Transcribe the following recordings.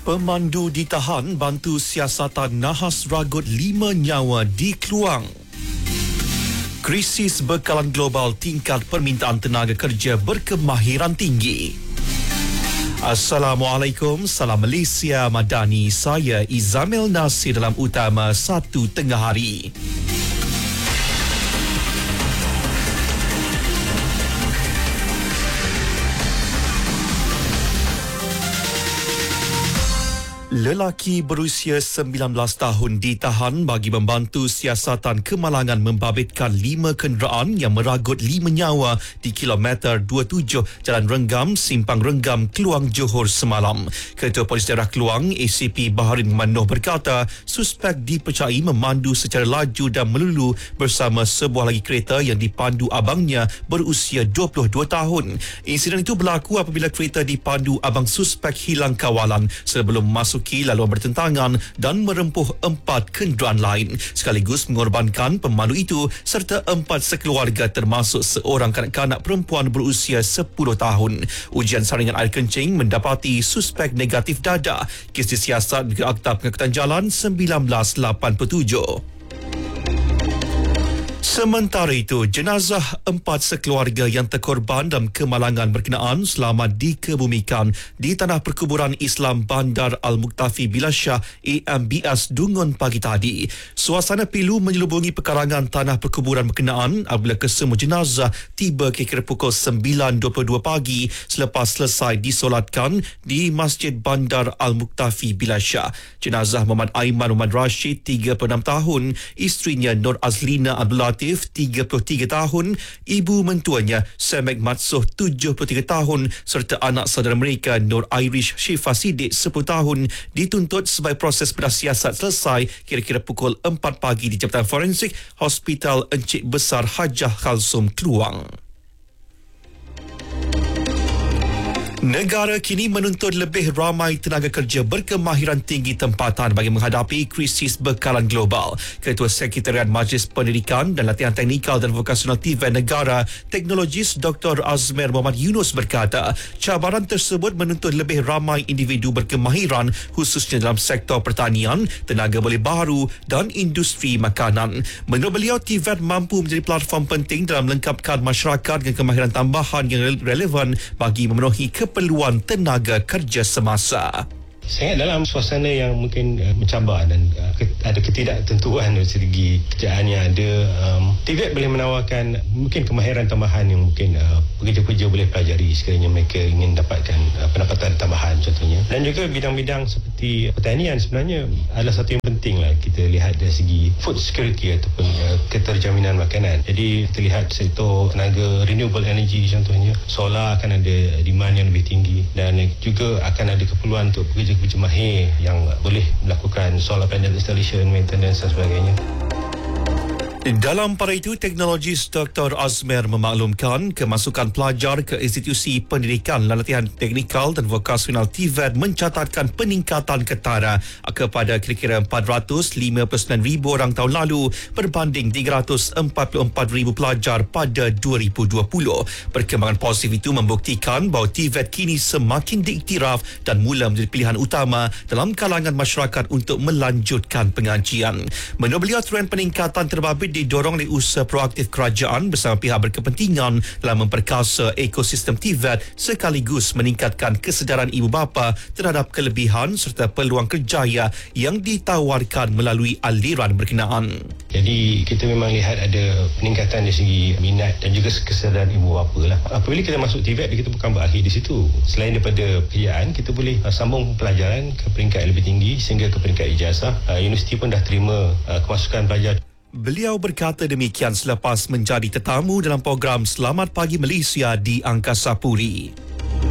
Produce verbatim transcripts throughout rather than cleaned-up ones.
Pemandu ditahan bantu siasatan nahas ragut lima nyawa di Kluang. Krisis bekalan global tingkat permintaan tenaga kerja berkemahiran tinggi. Assalamualaikum, salam Malaysia Madani. Saya Izamil Nasir dalam utama satu tengah hari. Lelaki berusia sembilan belas tahun ditahan bagi membantu siasatan kemalangan membabitkan lima kenderaan yang meragut lima nyawa di kilometer dua puluh tujuh Jalan Renggam, Simpang Renggam, Kluang, Johor semalam. Ketua Polis Daerah Kluang, A C P Baharin Manoh berkata, suspek dipercayai memandu secara laju dan melulu bersama sebuah lagi kereta yang dipandu abangnya berusia dua puluh dua tahun. Insiden itu berlaku apabila kereta dipandu abang suspek hilang kawalan sebelum masuk laluan bertentangan dan merempuh empat kenderaan lain sekaligus mengorbankan pemandu itu serta empat sekeluarga termasuk seorang kanak-kanak perempuan berusia sepuluh tahun. Ujian saringan air kencing mendapati suspek negatif dadah. Kes disiasat ke Akta Pengangkutan Jalan seribu sembilan ratus lapan puluh tujuh. Sementara itu, jenazah empat sekeluarga yang terkorban dalam kemalangan berkenaan selamat dikebumikan di Tanah Perkuburan Islam Bandar Al-Muktafi Bilasyah A M B S Dungun pagi tadi. Suasana pilu menyelubungi pekarangan Tanah Perkuburan berkenaan apabila kesemua jenazah tiba kira-kira pukul sembilan dua puluh dua pagi selepas selesai disolatkan di Masjid Bandar Al-Muktafi Bilasyah. Jenazah Muhammad Aiman Muhammad Rashid, tiga puluh enam tahun, isterinya Nur Azlina Abdul Latif, tiga puluh tiga tahun, ibu mentuanya Samek Matsuh, tujuh puluh tiga tahun serta anak saudara mereka Nur Irish Syifa Siddiq, sepuluh tahun dituntut sebagai proses bersiasat selesai kira-kira pukul empat pagi di Jabatan Forensik Hospital Encik Besar Hajah Khalsum, Kluang. Negara kini menuntut lebih ramai tenaga kerja berkemahiran tinggi tempatan bagi menghadapi krisis bekalan global. Ketua Sekretariat Majlis Pendidikan dan Latihan Teknikal dan Vokasional T V E T Negara, Teknologis Doktor Azmer Muhammad Yunus berkata, cabaran tersebut menuntut lebih ramai individu berkemahiran khususnya dalam sektor pertanian, tenaga boleh baharu dan industri makanan. Menurut beliau, T V E T mampu menjadi platform penting dalam melengkapkan masyarakat dengan kemahiran tambahan yang relevan bagi memenuhi keperluan perluan tenaga kerja semasa. Sangat dalam suasana yang mungkin uh, mencabar dan uh, ke- ada ketidaktentuan dari segi kerjaan yang ada, um, T V E T boleh menawarkan mungkin kemahiran tambahan yang mungkin uh, pekerja-pekerja boleh pelajari sekiranya mereka ingin dapatkan uh, pendapatan tambahan contohnya. Dan juga bidang-bidang seperti pertanian sebenarnya adalah satu yang penting lah kita lihat dari segi food security ataupun uh, keterjaminan makanan. Jadi kita lihat sektor tenaga renewable energy contohnya, solar akan ada demand yang lebih tinggi dan juga akan ada keperluan untuk pekerja pekerja mahir yang boleh melakukan solar panel installation, maintenance dan sebagainya. Dalam pada itu, Teknologis Doktor Azmer memaklumkan kemasukan pelajar ke institusi pendidikan dan latihan teknikal dan vokasional T V E T mencatatkan peningkatan ketara kepada kira-kira empat ratus lima puluh sembilan ribu orang tahun lalu berbanding tiga ratus empat puluh empat ribu pelajar pada dua ribu dua puluh. Perkembangan positif itu membuktikan bahawa T V E T kini semakin diiktiraf dan mula menjadi pilihan utama dalam kalangan masyarakat untuk melanjutkan pengajian. Menurut beliau, trend peningkatan terbabit didorong oleh usaha proaktif kerajaan bersama pihak berkepentingan dalam memperkasa ekosistem T V E T sekaligus meningkatkan kesedaran ibu bapa terhadap kelebihan serta peluang kerjaya yang ditawarkan melalui aliran berkenaan. Jadi kita memang lihat ada peningkatan dari segi minat dan juga kesedaran ibu bapa lah. Apabila kita masuk T V E T, kita bukan berakhir di situ. Selain daripada pekerjaan, kita boleh uh, sambung pelajaran ke peringkat yang lebih tinggi sehingga ke peringkat ijazah. Uh, universiti pun dah terima uh, kemasukan pelajar. Beliau berkata demikian selepas menjadi tetamu dalam program Selamat Pagi Malaysia di Angkasa Puri.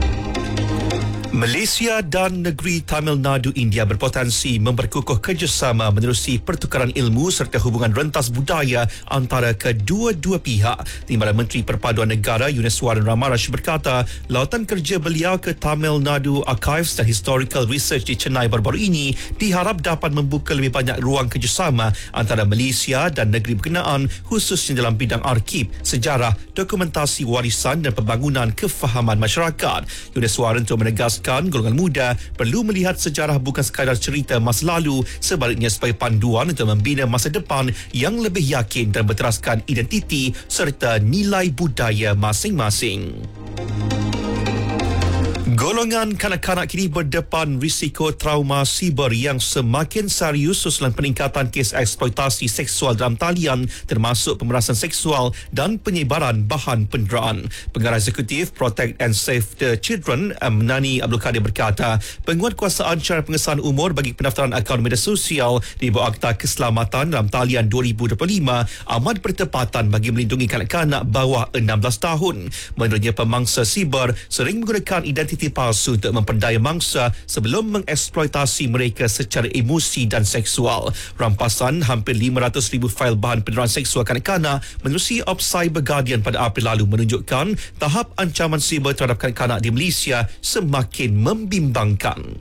Malaysia dan negeri Tamil Nadu India berpotensi memperkukuh kerjasama menerusi pertukaran ilmu serta hubungan rentas budaya antara kedua-dua pihak. Timbalan Menteri Perpaduan Negara Yuneswaran Ramarsh berkata, lautan kerja beliau ke Tamil Nadu Archives dan Historical Research di Chennai baru-baru ini diharap dapat membuka lebih banyak ruang kerjasama antara Malaysia dan negeri berkenaan khususnya dalam bidang arsip, sejarah, dokumentasi warisan dan pembangunan kefahaman masyarakat. Yuneswaran itu menegas memutuskan golongan muda perlu melihat sejarah bukan sekadar cerita masa lalu, sebaliknya sebagai panduan untuk membina masa depan yang lebih yakin dan berteraskan identiti serta nilai budaya masing-masing. Golongan kanak-kanak kini berdepan risiko trauma siber yang semakin serius susulan peningkatan kes eksploitasi seksual dalam talian termasuk pemerasan seksual dan penyebaran bahan penderaan. Pengarah Eksekutif Protect and Save the Children, Nani Abdul Kadir berkata, penguatkuasaan cara pengesahan umur bagi pendaftaran akaun media sosial di bawah Akta Keselamatan dalam talian dua ribu dua puluh lima amat bertepatan bagi melindungi kanak-kanak bawah enam belas tahun. Menurutnya, pemangsa siber sering menggunakan identiti palsu untuk memperdaya mangsa sebelum mengeksploitasi mereka secara emosi dan seksual. Rampasan hampir lima ratus ribu fail bahan penderaan seksual kanak-kanak menerusi Op Cyber Guardian pada April lalu menunjukkan tahap ancaman siber terhadap kanak-kanak di Malaysia semakin membimbangkan.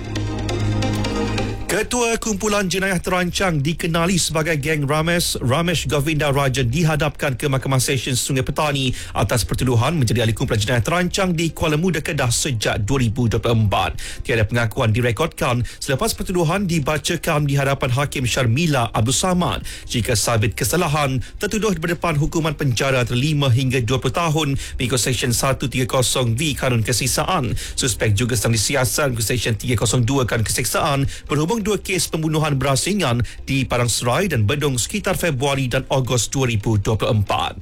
Ketua Kumpulan Jenayah Terancang dikenali sebagai geng Ramesh, Ramesh Govinda Rajan dihadapkan ke Mahkamah Sessions Sungai Petani atas pertuduhan menjadi ahli kumpulan jenayah terancang di Kuala Muda, Kedah sejak dua ribu dua puluh empat. Tiada pengakuan direkodkan selepas pertuduhan dibacakan di hadapan Hakim Syarmila Abdul Samad. Jika sabit kesalahan, tertuduh berdepan hukuman penjara antara lima hingga dua puluh tahun mengikut Seksyen seratus tiga puluh V Kanun Kesisaan. Suspek juga sedang disiasat mengikut Seksyen tiga kosong dua Kanun Keseksaan berhubung dua kes pembunuhan berasingan di Padang Serai dan Bedong sekitar Februari dan Ogos dua ribu dua puluh empat.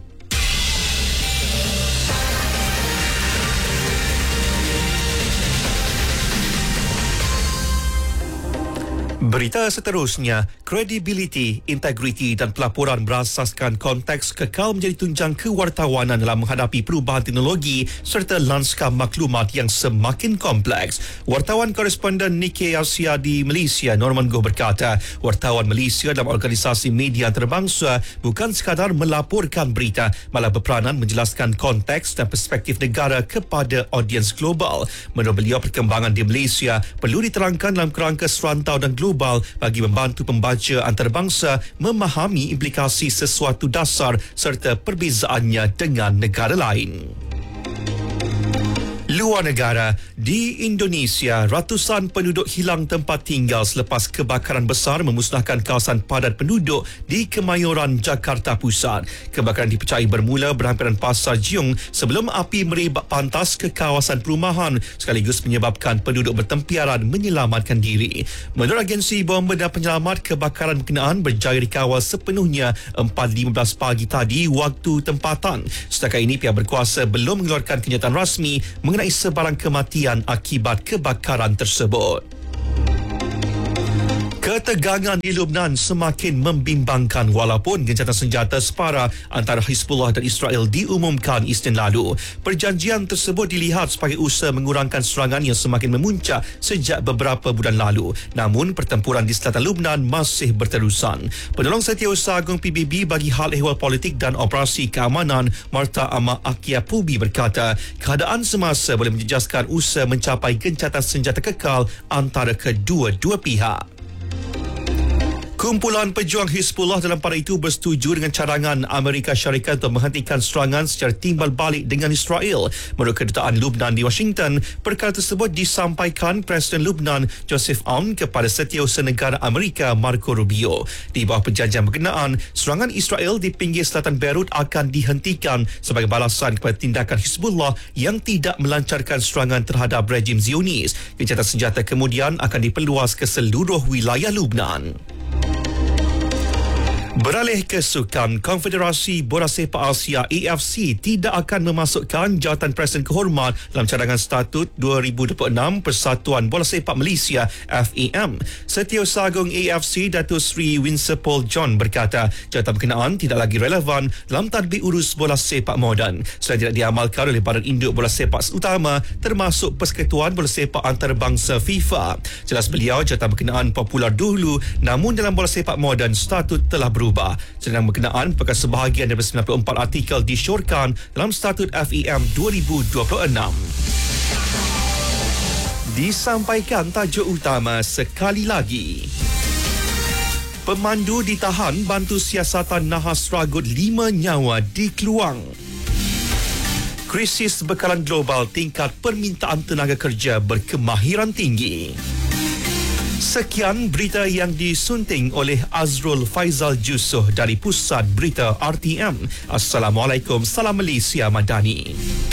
Berita seterusnya, kredibiliti, integriti dan pelaporan berasaskan konteks kekal menjadi tunjang kewartawanan dalam menghadapi perubahan teknologi serta lanskap maklumat yang semakin kompleks. Wartawan koresponden Nikkei Asia di Malaysia, Norman Goh berkata, wartawan Malaysia dalam organisasi media antarabangsa bukan sekadar melaporkan berita, malah berperanan menjelaskan konteks dan perspektif negara kepada audiens global. Menurut beliau, perkembangan di Malaysia perlu diterangkan dalam kerangka serantau dan global bagi membantu pembaca antarabangsa memahami implikasi sesuatu dasar serta perbezaannya dengan negara lain. Luar negara, di Indonesia, ratusan penduduk hilang tempat tinggal selepas kebakaran besar memusnahkan kawasan padat penduduk di Kemayoran, Jakarta Pusat. Kebakaran dipercayai bermula berhampiran Pasar Jiung sebelum api merebak pantas ke kawasan perumahan sekaligus menyebabkan penduduk bertempiaran menyelamatkan diri. Menurut agensi bomba dan penyelamat, kebakaran berkenaan berjaya dikawal sepenuhnya empat lima belas pagi tadi waktu tempatan. Setakat ini, pihak berkuasa belum mengeluarkan kenyataan rasmi mengenai sebarang kematian akibat kebakaran tersebut. Ketegangan di Lebanon semakin membimbangkan walaupun gencatan senjata separa antara Hizbullah dan Israel diumumkan Isnin lalu. Perjanjian tersebut dilihat sebagai usaha mengurangkan serangan yang semakin memuncak sejak beberapa bulan lalu. Namun, pertempuran di selatan Lebanon masih berterusan. Penolong Setiausaha Agung P B B bagi hal ehwal politik dan operasi keamanan, Marta Ama Akiapubi berkata, keadaan semasa boleh menjejaskan usaha mencapai gencatan senjata kekal antara kedua-dua pihak. Kumpulan pejuang Hizbullah dalam pada itu bersetuju dengan cadangan Amerika Syarikat untuk menghentikan serangan secara timbal balik dengan Israel. Menurut Kedutaan Lebanon di Washington, perkara tersebut disampaikan Presiden Lebanon Joseph Aoun kepada Setiausaha Negara Amerika Marco Rubio. Di bawah perjanjian berkenaan, serangan Israel di pinggir selatan Beirut akan dihentikan sebagai balasan kepada tindakan Hizbullah yang tidak melancarkan serangan terhadap rejim Zionis. Gencatan senjata kemudian akan diperluas ke seluruh wilayah Lebanon. Beralih ke sukan, Konfederasi Bola Sepak Asia A F C tidak akan memasukkan jawatan Presiden Kehormat dalam cadangan statut dua ribu dua puluh enam Persatuan Bola Sepak Malaysia F A M. Setiausaha Agung A F C Datuk Seri Winsor Paul John berkata jawatan berkenaan tidak lagi relevan dalam tadbir urus bola sepak moden selain tidak diamalkan oleh Badan Induk Bola Sepak Utama termasuk Persekutuan Bola Sepak Antarabangsa FIFA. Jelas beliau jawatan berkenaan popular dahulu, namun dalam bola sepak moden statut telah berubah. Sedang berkenaan merupakan sebahagian daripada sembilan puluh empat artikel disyorkan dalam statut F A M dua ribu dua puluh enam. Disampaikan tajuk utama sekali lagi. Pemandu ditahan bantu siasatan nahas ragut lima nyawa di Keluang. Krisis bekalan global, tingkat permintaan tenaga kerja berkemahiran tinggi. Sekian berita yang disunting oleh Azrul Faizal Jusoh dari Pusat Berita R T M. Assalamualaikum, salam Malaysia Madani.